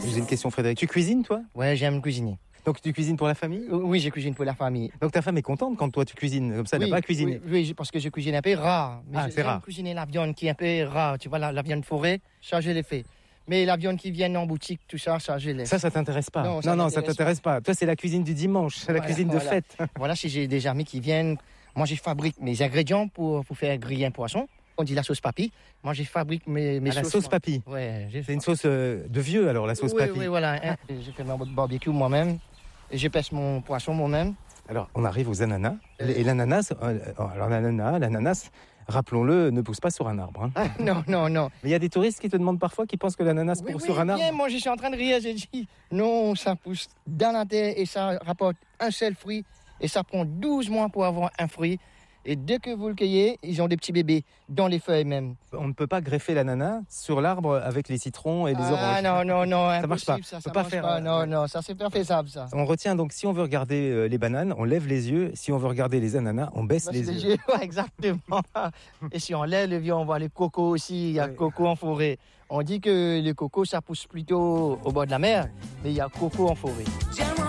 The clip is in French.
J'ai une question, Frédéric. Tu cuisines, toi? Ouais, j'aime cuisiner. Donc tu cuisines pour la famille? Oui, je cuisine pour la famille. Donc ta femme est contente quand toi tu cuisines, comme ça elle n'a pas cuisiné. Oui, parce que je cuisine un peu rare. Mais c'est rare. Cuisiner la viande qui est un peu rare. Tu vois, la viande forêt, ça je l'ai fait. Mais la viande qui vient en boutique, tout ça, ça je l'ai. Ça t'intéresse pas? Non, ça t'intéresse pas. Toi, c'est la cuisine du dimanche, c'est la cuisine de fête. Voilà, si j'ai des amis qui viennent, moi je fabrique mes ingrédients pour faire griller un poisson. On dit la sauce papy. Moi, je fabrique mes sauces. La sauce papy. Ouais. C'est une sauce de vieux, alors, la sauce papy. Oui, voilà. Hein. J'ai fait mon barbecue moi-même. Et je pèse mon poisson moi-même. Alors, on arrive aux ananas. Et l'ananas, rappelons-le, ne pousse pas sur un arbre. Hein. Non. Mais il y a des touristes qui te demandent parfois, qui pensent que l'ananas pousse sur un arbre. Moi, je suis en train de rire. J'ai dit, non, ça pousse dans la terre et ça rapporte un seul fruit. Et ça prend 12 mois pour avoir un fruit. Et dès que vous le cueillez, ils ont des petits bébés, dans les feuilles même. On ne peut pas greffer l'ananas sur l'arbre avec les citrons et les oranges. Non, ça marche pas. Ça marche pas. Non, ça c'est pas faisable ça. On retient donc, si on veut regarder les bananes, on lève les yeux. Si on veut regarder les ananas, on baisse les yeux. Ouais, exactement. Et si on lève les yeux, on voit les cocos aussi. Il y a coco en forêt. On dit que le coco, ça pousse plutôt au bord de la mer, mais il y a coco en forêt.